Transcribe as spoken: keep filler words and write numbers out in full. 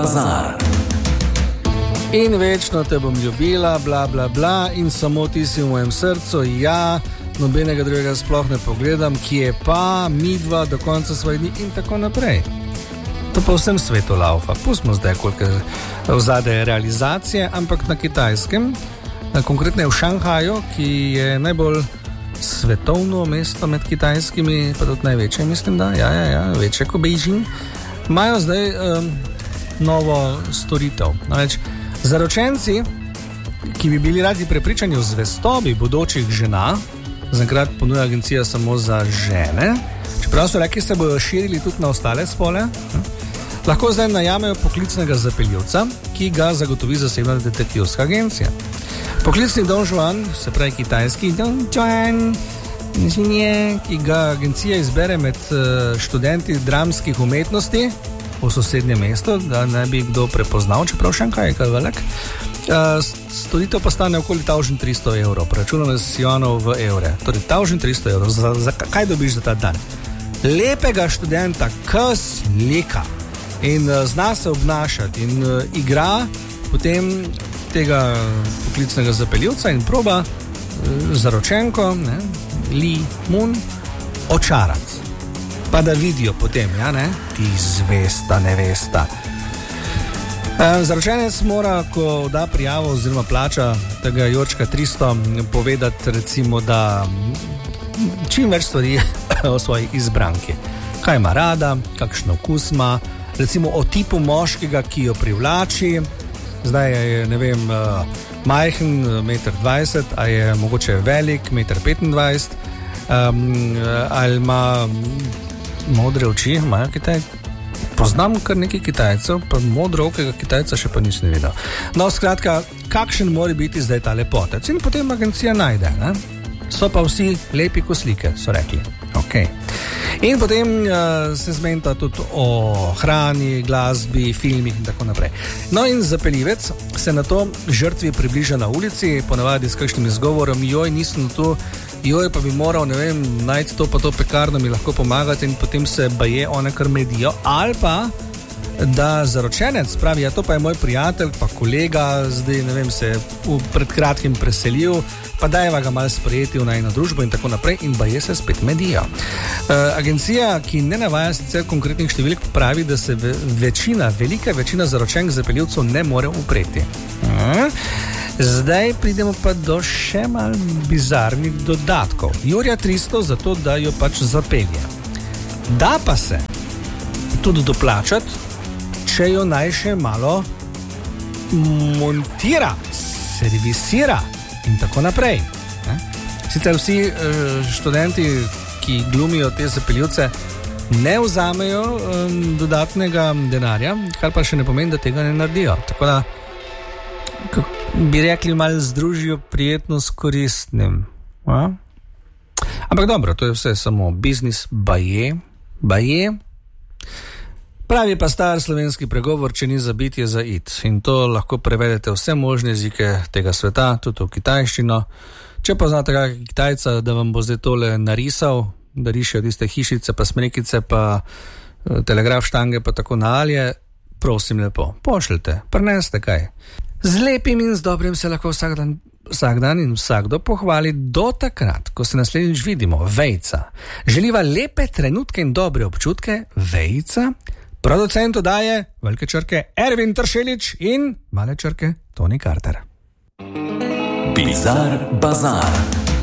bazar. In večno te bom ljubila, bla bla bla, in samo ti si v mojem srcu, ja, nobenega drugega sploh ne pogledam, ki je pa midva do konca svojih dni in tako naprej. To pa vsem svetu laufa. Pustimo zdaj, koliko vzade realizacije, ampak na Kitajskem, konkretno v Šanghaju, ki je najbolj svetovno mesto med kitajskimi, pa tudi največje, mislim, da, ja, ja, ja, večje kot Beijing, imajo zdaj um, novo storitev. Namreč, zaročenci, ki bi bili radi prepričani o zvestobi bodočih žena, zaenkrat ponuja agencija samo za žene, čeprav so rekli, se bojo širili tudi na ostale spole, lahko zdaj najamejo poklicnega zapeljivca, ki ga zagotovi zasebna detektivska agencija. Poklicni Don Juan, se pravi kitajski Don Juan, ki ga agencija izbere med študenti dramskih umetnosti v sosednjem mestu, da ne bi kdo prepoznal, čeprav Šanghaj je kar velik. Storitev pa stane okoli tisoč tristo evrov, preračunano s juanov v evre. Torej, tisoč tristo evrov. Za, za, kaj dobiš za ta dan? Lepega študenta, ki slika in uh, zna se obnašati in uh, igra potem tega poklicnega zapeljivca in proba uh, zaročenko, ne, Li Mun, očarati. Pa da vidijo potem, ja, ne, ti zvesta nevesta. Uh, zaročenec mora, ko da prijavo oziroma plača tega Jorčka tristo, povedati recimo, da čim več stvari o svoji izbranki. Kaj ima rada, kakšen okus ima, recimo o tipu moškega, ki jo privlači. Zdaj je, ne vem, uh, majhen, meter dvajset, a je mogoče velik, meter petindvajset, um, ali ima modre oči, imajo Kitajci. Poznam kar nekaj Kitajcev, pa modrookega Kitajca še pa nisem videl. No, skratka, kakšen mora biti zdaj ta lepotec? In potem agencija najde, ne? So pa vsi lepi kot slike, so rekli. Okay. In potem uh, se zmenta tudi o hrani, glasbi, filmih in tako naprej. No, in zapeljivec se na to žrtvi približa na ulici, ponavadi s kakšnim izgovorom, joj, nisem tu, joj, pa bi moral, ne vem, najti to pa to pekarno, mi lahko pomagati, in potem se baje one kar medijo, ali pa da zaročenec pravi, ja, to pa je moj prijatelj, pa kolega, zdaj, ne vem, se je pred kratkim preselil, pa dajeva ga malo sprejeti v najno družbo in tako naprej, in baje se spet medijo. E, agencija, ki ne navaja sicer konkretnih številk, pravi, da se večina, velika večina zaročenk zapeljivcev ne more upreti. E, zdaj pridemo pa do še malo bizarnih dodatkov. Jurja tristo za to, da jo pač zapelje. Da pa se tudi doplačati, če jo naj še malo montira, servisira in tako naprej. Ne? Sicer vsi študenti, ki glumijo te zapeljivce, ne vzamejo um, dodatnega denarja, kar pa še ne pomeni, da tega ne naredijo. Tako da, bi rekli, malo združijo prijetno s koristnim. A? Ampak dobro, to je vse samo biznis, baje, baje. Pravi pa star slovenski pregovor, če ni za bit, je za it. In to lahko prevedete vse možne jezike tega sveta, tudi v kitajščino. Če pa znate kakega Kitajca, da vam bo zdaj tole narisal, da rišejo tiste hišice, pa smrekice, pa telegraf štange, pa tako nalje, prosim lepo, pošljite, prineste kaj. Z lepim in z dobrim se lahko vsak dan, vsak dan in vsakdo pohvali do takrat, ko se naslednjič vidimo. Vejca. Želiva lepe trenutke in dobre občutke. Vejca. Producent oddaje, velike črke, Ervin Tršelič in male črke, Toni Carter. Bizar bazar.